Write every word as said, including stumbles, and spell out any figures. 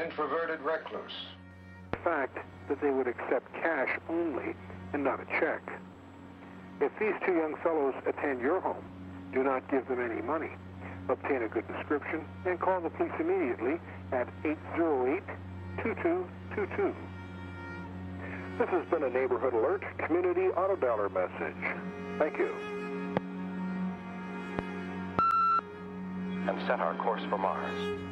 introverted recluse. The fact that they would accept cash only and not a check. If these two young fellows attend your home, do not give them any money. Obtain a good description and call the police immediately at eight zero eight, two two two two. This has been a Neighborhood Alert Community Auto Dialer message. Thank you. And set our course for Mars.